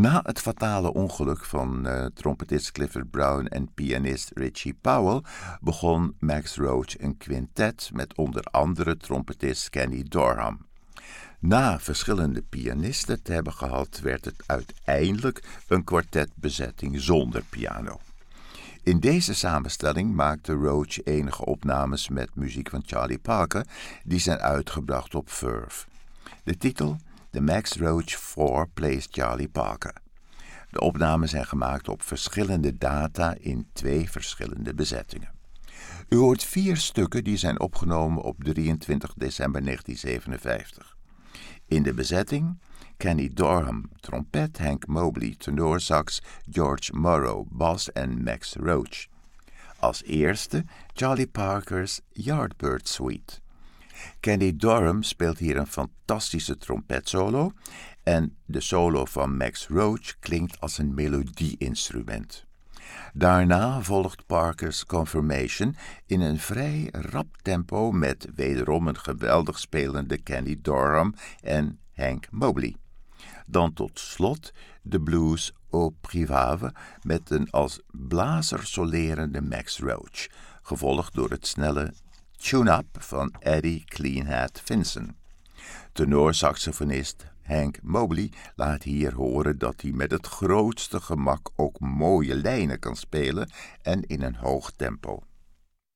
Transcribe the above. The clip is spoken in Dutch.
Na het fatale ongeluk van trompetist Clifford Brown en pianist Richie Powell begon Max Roach een quintet met onder andere trompetist Kenny Dorham. Na verschillende pianisten te hebben gehad, werd het uiteindelijk een kwartetbezetting zonder piano. In deze samenstelling maakte Roach enige opnames met muziek van Charlie Parker, die zijn uitgebracht op Verve. De titel, The Max Roach 4 Plays Charlie Parker. De opnames zijn gemaakt op verschillende data in 2 verschillende bezettingen. U hoort 4 stukken die zijn opgenomen op 23 december 1957. In de bezetting Kenny Dorham, trompet, Hank Mobley, tenorsax, George Morrow, bas en Max Roach. Als eerste Charlie Parker's Yardbird Suite. Kenny Dorham speelt hier een fantastische trompetsolo en de solo van Max Roach klinkt als een melodie-instrument. Daarna volgt Parker's Confirmation in een vrij rap tempo met wederom een geweldig spelende Kenny Dorham en Hank Mobley. Dan tot slot de blues Au Privave met een als blazer solerende Max Roach, gevolgd door het snelle Tune-Up van Eddie Cleanhat Vinson. Tenorsaxofonist Hank Mobley laat hier horen dat hij met het grootste gemak ook mooie lijnen kan spelen en in een hoog tempo.